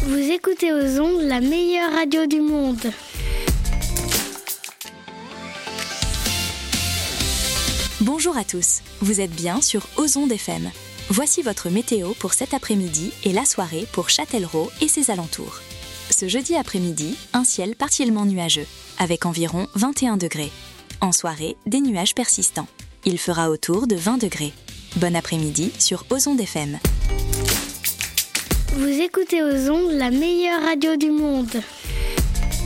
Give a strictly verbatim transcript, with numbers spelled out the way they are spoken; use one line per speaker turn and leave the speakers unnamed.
Vous écoutez aux ondes la meilleure radio du monde.
Bonjour à tous, vous êtes bien sur Aux ondes F M. Voici votre météo pour cet après-midi et la soirée pour Châtellerault et ses alentours. Ce jeudi après-midi, un ciel partiellement nuageux, avec environ vingt et un degrés. En soirée, des nuages persistants. Il fera autour de vingt degrés. Bon après-midi sur Aux ondes F M.
Vous écoutez aux ondes la meilleure radio du monde.